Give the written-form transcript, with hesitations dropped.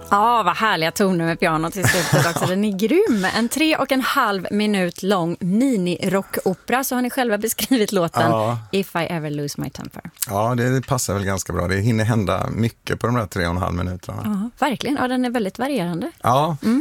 Ja, vad härliga toner med pianot i slutet också. Den är grym. En 3,5 minut lång mini-rockopera, så har ni själva beskrivit låten If I Ever Lose My Temper. Ja, det passar väl ganska bra. Det hinner hända mycket på de där 3,5 minuterna. Ja, verkligen. Ja, den är väldigt varierande. Ja.